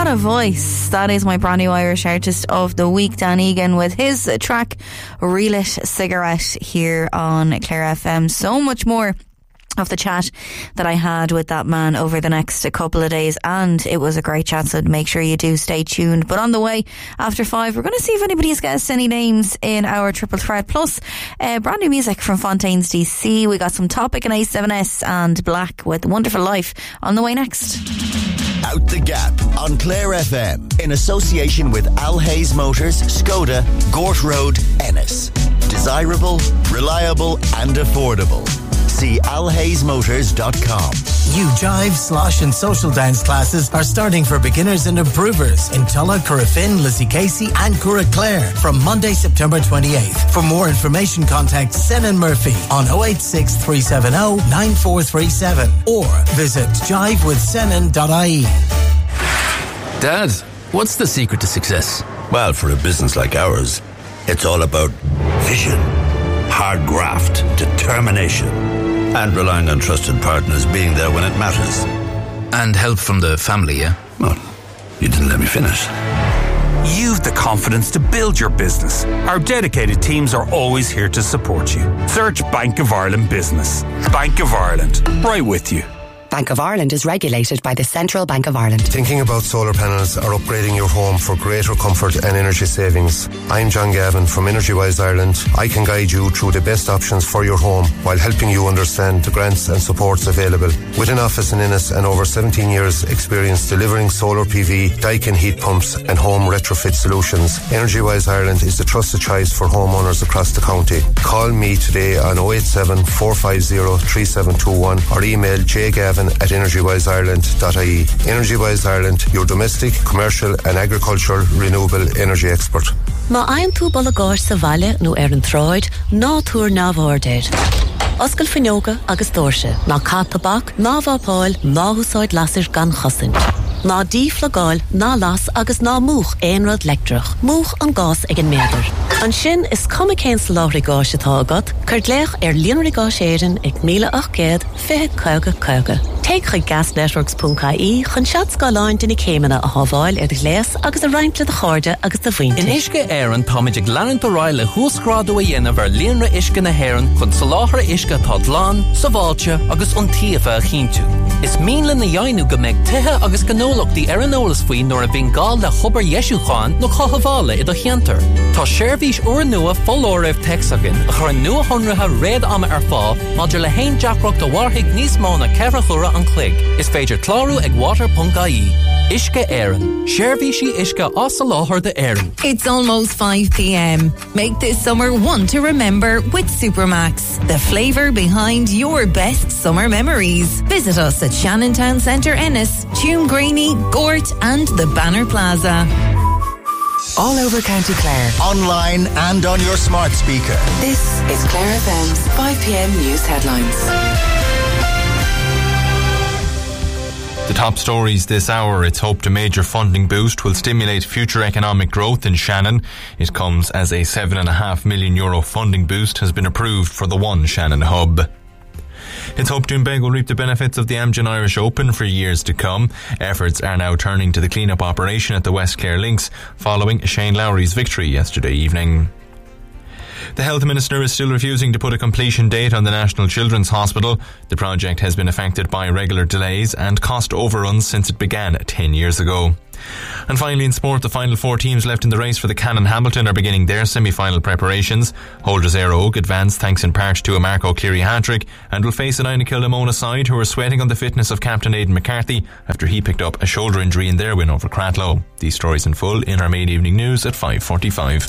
What a voice. That is my brand new Irish artist of the week, Dan Egan, with his track Relit Cigarette here on Clare FM. So much more of the chat that I had with that man over the next couple of days, and it was a great chat, so make sure you do stay tuned. But on the way after 5, we're going to see if anybody has guessed any names in our triple threat, plus brand new music from Fontaines DC. We got some Topic and A7S and Black with Wonderful Life on the way next. Out the Gap on Clare FM in association with Al Hayes Motors, Skoda, Gort Road, Ennis. Desirable, reliable and affordable. See alhaysmotors.com. Jive, slosh and social dance classes are starting for beginners and improvers in Tulla, Corofin, Lizzie Casey and Clare from Monday, September 28th. For more information, contact Senan Murphy on 086 370 9437 or visit jivewithsenan.ie. Dad, what's the secret to success? Well, for a business like ours, it's all about vision, hard graft, determination, and relying on trusted partners being there when it matters. And help from the family, yeah? Well, you didn't let me finish. You've the confidence to build your business. Our dedicated teams are always here to support you. Search Bank of Ireland Business. Bank of Ireland, right with you. Bank of Ireland is regulated by the Central Bank of Ireland. Thinking about solar panels or upgrading your home for greater comfort and energy savings? I'm John Gavin from EnergyWise Ireland. I can guide you through the best options for your home while helping you understand the grants and supports available. With an office in Ennis and over 17 years experience delivering solar PV, Daikin heat pumps and home retrofit solutions, EnergyWise Ireland is the trusted choice for homeowners across the county. Call me today on 087 450 3721 or email jgavin@energywiseireland.ie. EnergyWise Ireland, your domestic, commercial and agricultural renewable energy expert. Má ein tú ballagás sa bhaile nó an tráid, ná túr nábhardéir. Oscail finneoga agus dóirse, ná catabach, ná bhápáil, ná húsáid lasir gan chosint. Ná díflagáil, ná las agus ná múch éonrad lectrach, múch an gás ag an méadar. An sin is cuma cén sa láthraí gás atá agad, chuir líonraí gás éireann ag 1850 Take gasnetworks.ie chun seat scaláin duna céimena a hábháil ar gléas agus a roinnt le de cháde agus de bhainte. In isce éireann táiméid ag leanann do ráil le húsgrádú a dhéanamh ar líonra isce na héireann chun sa láthra isce tá dlán, sa bháilte agus an tíomha a chinntiú. Is míle na dhéanú go mbeidh tithe agus gnólachtaí ar an eolas faoi nuair a bhíonn gáil le chubar Yesúcháin nó chahabhála i do cheantar. Tá seirbhís uair nua follóibh texagan a chur nua honratha réad ama ar fá maidir le haon deacracht do warthaigh níos mó na ceithreachúra an clig. Is féidir clárú ag water.ie. Isce éireann. Seirbhísí isce as a láthar de éireann. It's almost 5 p.m. Make this summer one to remember with Supermax. The flavour behind your best summer memories. Visit us at Shannon Town Centre Ennis, Tuam Greeny, Gort and the Banner Plaza. All over County Clare. Online and on your smart speaker. This is Clare FM's 5 p.m. news headlines. The top stories this hour. It's hoped a major funding boost will stimulate future economic growth in Shannon. It comes as a €7.5 million funding boost has been approved for the One Shannon hub. It's hoped Doonbeg will reap the benefits of the Amgen Irish Open for years to come. Efforts are now turning to the clean-up operation at the West Clare Links following Shane Lowry's victory yesterday evening. The Health Minister is still refusing to put a completion date on the National Children's Hospital. The project has been affected by regular delays and cost overruns since it began 10 years ago. And finally in sport, the final 4 teams left in the race for the Canon Hamilton are beginning their semi-final preparations. Holders Éire Óg advanced thanks in part to a Mark O'Cleary hat-trick and will face an Inagh-Kilnamona side who are sweating on the fitness of captain Aidan McCarthy after he picked up a shoulder injury in their win over Cratloe. These stories in full in our main evening news at 5:45.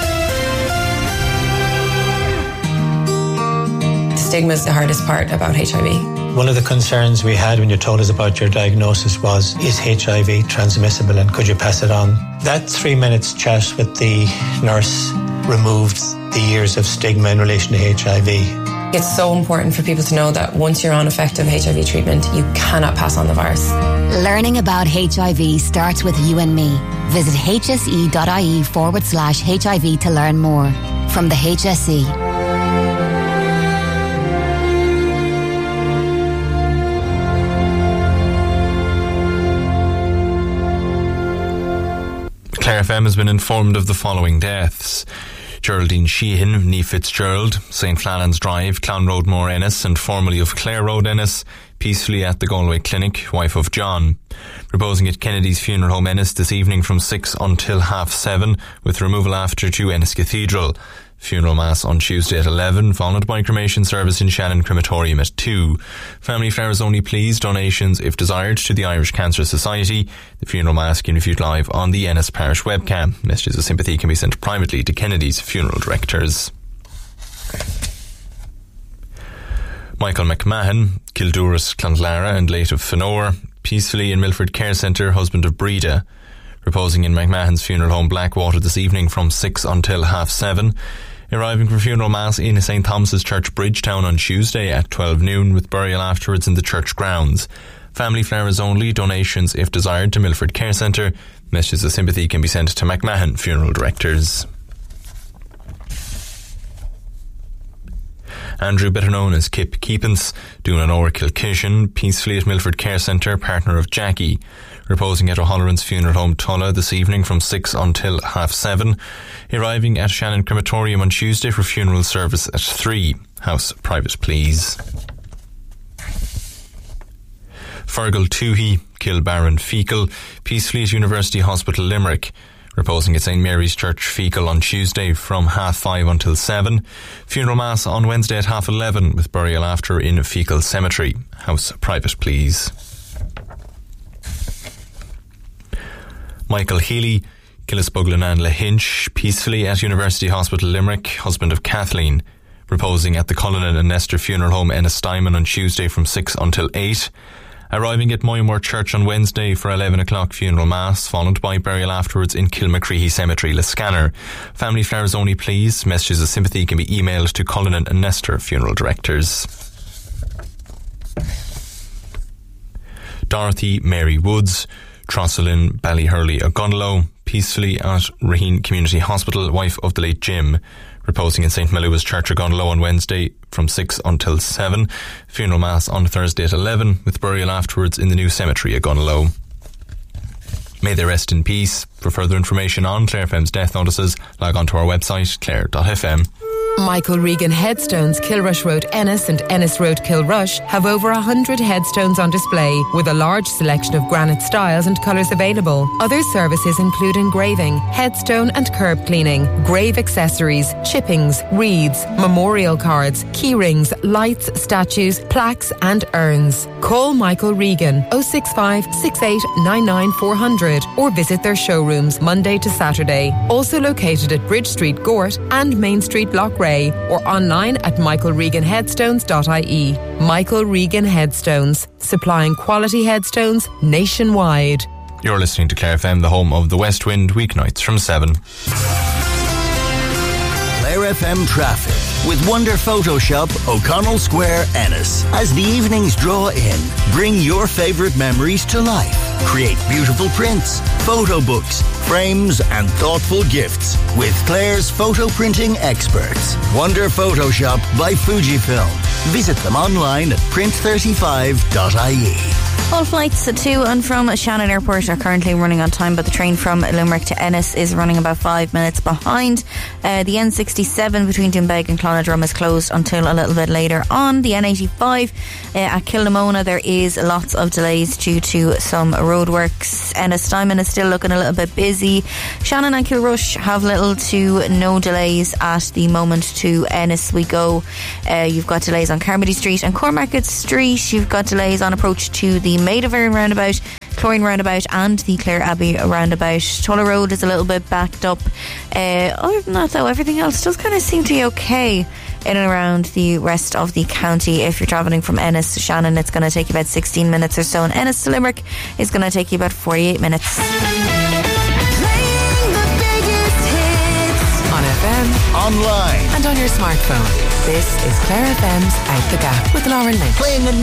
Stigma is the hardest part about HIV. One of the concerns we had when you told us about your diagnosis was, is HIV transmissible and could you pass it on? That 3 minutes chat with the nurse removed the years of stigma in relation to HIV. It's so important for people to know that once you're on effective HIV treatment, you cannot pass on the virus. Learning about HIV starts with you and me. Visit hse.ie/HIV to learn more. From the HSE. Clare FM has been informed of the following deaths. Geraldine Sheehan, née Fitzgerald, St. Flannan's Drive, Clown Road, Moor Ennis, and formerly of Clare Road, Ennis, peacefully at the Galway Clinic, wife of John. Reposing at Kennedy's Funeral Home, Ennis, this evening from 6 until 7:30, with removal after to Ennis Cathedral. Funeral Mass on Tuesday at 11, followed by cremation service in Shannon Crematorium at 2. Family flowers only please, donations if desired to the Irish Cancer Society. The Funeral Mass can be viewed live on the Ennis Parish webcam. Messages of sympathy can be sent privately to Kennedy's funeral directors. Michael McMahon, Kildurus Clondlara and late of Fenor, peacefully in Milford Care Centre, husband of Breda. Reposing in McMahon's funeral home Blackwater this evening from 6 until 7:30. Arriving for funeral mass in St. Thomas's Church, Bridgetown on Tuesday at 12 noon, with burial afterwards in the church grounds. Family flowers only, donations if desired to Milford Care Centre. Messages of sympathy can be sent to McMahon funeral directors. Andrew, better known as Kip Keepens, Dúnan Ór Kilkishen, peacefully at Milford Care Centre, partner of Jackie. Reposing at O'Halloran's Funeral Home Tulla this evening from 6 until 7:30. Arriving at Shannon Crematorium on Tuesday for funeral service at 3. House private, please. Fergal Toohey, Kilbarron Fecal, peacefully at University Hospital Limerick. Reposing at St. Mary's Church, Fecal on Tuesday from 5:30 until 7. Funeral Mass on Wednesday at 11:30, with burial after in Fecal Cemetery. House private, please. Michael Healy, Killisbuglanan Lahinch, peacefully at University Hospital Limerick, husband of Kathleen. Reposing at the Cullinan and Nestor Funeral Home, Ennistimon on Tuesday from 6 until 8. Arriving at Moymore Church on Wednesday for 11 o'clock funeral mass, followed by burial afterwards in Kilmacreehey Cemetery, Liscannor. Family flowers only please. Messages of sympathy can be emailed to Cullinan and Nestor funeral directors. Dorothy Mary Woods, Trosselin Ballyhurley Ogunlow, peacefully at Raheen Community Hospital, wife of the late Jim. Reposing in St. Malua's Church Ogunlow on Wednesday from 6 until 7. Funeral Mass on Thursday at 11, with burial afterwards in the new cemetery Ogunlow. May they rest in peace. For further information on Clare FM's death notices, log on to our website, clare.fm. Michael Regan Headstones, Kilrush Road Ennis and Ennis Road Kilrush have over 100 headstones on display, with a large selection of granite styles and colours available. Other services include engraving, headstone and curb cleaning, grave accessories, chippings, wreaths, memorial cards, key rings, lights, statues, plaques and urns. Call Michael Regan 065 68 99 400 or visit their showrooms Monday to Saturday. Also located at Bridge Street, Gort and Main Street, Loughrea, or online at michaelreganheadstones.ie. Michael Regan Headstones, supplying quality headstones nationwide. You're listening to Clare FM, the home of the West Wind, weeknights from 7. Clare FM traffic with Wonder Photoshop, O'Connell Square, Ennis. As the evenings draw in, bring your favourite memories to life. Create beautiful prints, photo books, frames and thoughtful gifts with Clare's photo printing experts. Wonder Photoshop by Fujifilm. Visit them online at print35.ie. All flights to and from Shannon Airport are currently running on time, but the train from Limerick to Ennis is running about 5 minutes behind. The N67 between Doonbeg and Clonadrum is closed until a little bit later on. The N85 at Kilnamona, there is lots of delays due to some roadworks. Ennistimon is still looking a little bit busy. Shannon and Kilrush have little to no delays at the moment. To Ennis we go. You've got delays on Carmody Street and Cormarket Street. You've got delays on approach to the Maidaverne roundabout, Chlorine roundabout and the Clare Abbey roundabout. Tulla Road is a little bit backed up. Other than that though, everything else does kind of seem to be okay in and around the rest of the county. If you're travelling from Ennis to Shannon, it's going to take you about 16 minutes or so, and Ennis to Limerick is going to take you about 48 minutes. On FM, online and on your smartphone. This is Clare FM's Out the Gap with Lauren Lynch. Playing a